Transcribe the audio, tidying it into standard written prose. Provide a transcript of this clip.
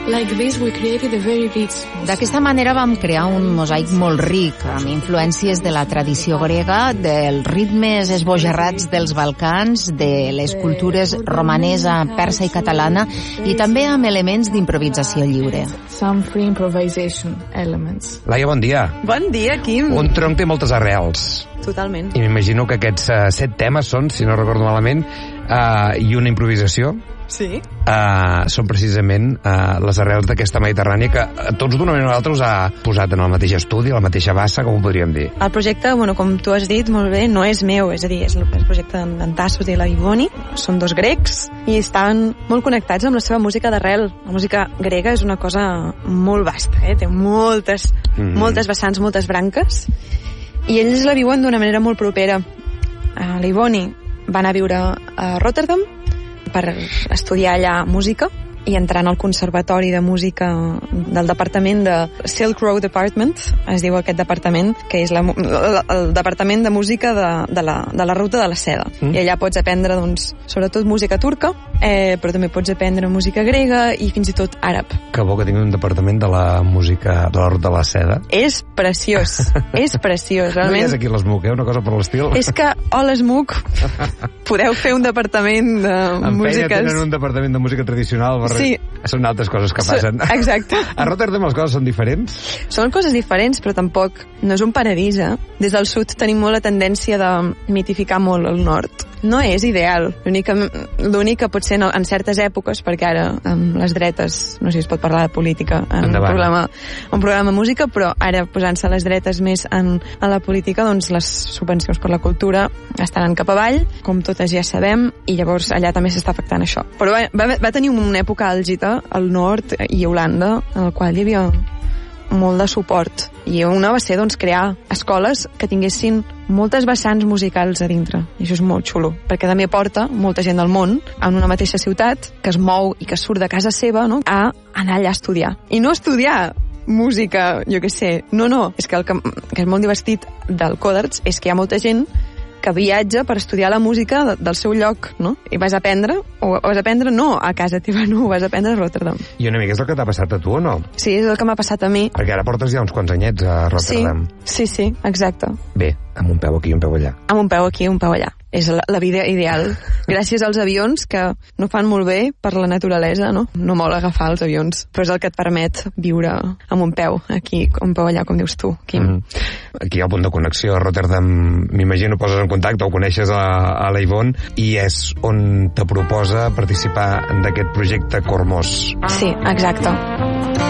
D'aquesta manera vam crear un mosaic molt ric, amb influències de la tradició grega, dels ritmes esbojarrats dels Balcans, de les cultures romanesa, persa i catalana, i també amb elements d'improvisació lliure. Laia, bon dia. Bon dia, Quim. Un tronc té moltes arrels. Totalment. I m'imagino que aquests 7 temes són, si no recordo malament, i una improvisació. Sí. Són precisament les arrels d'aquesta Mediterrània que a tots d'una manera o altra us ha posat en el mateix estudi, a la mateixa bassa, com ho podríem dir. El projecte, com tu has dit molt bé, no és meu, és a dir, és el projecte d'en Tassos i la Ivoni. Són 2 grecs i estan molt connectats amb la seva música d'arrel. La música grega és una cosa molt vasta, té moltes vessants, moltes branques, i ells la viuen d'una manera molt propera. La Ivoni va anar a viure a Rotterdam per estudiar allà música i entrar en el Conservatori de Música del departament de Silk Road Department, es diu aquest departament, que és el departament de música de la ruta de la seda. I allà pots aprendre, sobretot música turca, però també pots aprendre música grega i fins i tot àrab. Que bo que tingui un departament de la música de la ruta de la seda. És preciós, és preciós, realment. No hi és aquí l'ESMUC, una cosa per l'estil. És que, l'ESMUC, podeu fer un departament de músiques... En feina tenen un departament de música tradicional, sí. Són altres coses que passen. Exacte. A Rotterdam les coses són diferents? Són coses diferents, però tampoc no és un paradís, Des del sud tenim molt la tendència de mitificar molt el nord. No és ideal. L'únic que pot ser en certes èpoques, perquè ara amb les dretes, no sé si es pot parlar de política en un programa de música, però ara posant-se les dretes més en la política, doncs les subvencions per la cultura estaran cap avall, com totes ja sabem, i llavors allà també s'està afectant això. Però va tenir una època àlgida al nord i a Holanda, en el qual hi havia molt de suport, i una va ser crear escoles que tinguessin moltes vessants musicals a dintre, i això és molt xulo, perquè també porta molta gent del món en una mateixa ciutat que es mou i que surt de casa seva, a anar allà a estudiar, i no estudiar música, jo què sé, no, és que el que és molt divertit del Codarts és que hi ha molta gent que viatja per estudiar la música del seu lloc, no? I vas aprendre no a casa teva, no, ho vas aprendre a Rotterdam. I una mica és el que t'ha passat a tu, o no? Sí, és el que m'ha passat a mi. Perquè ara portes ja uns quants anyets a Rotterdam. Sí, exacte. Bé, amb un peu aquí i un peu allà. Amb un peu aquí i un peu allà. És la vida ideal. Gràcies als avions, que no fan molt bé per la naturalesa, no? No mola agafar els avions, però és el que et permet viure amb un peu aquí, un peu allà, com dius tu, Quim. Aquí hi ha el punt de connexió a Rotterdam, m'imagino, poses en contacte o coneixes a la Ivonne, i és on te proposa participar d'aquest projecte Cormós. Sí, exacte.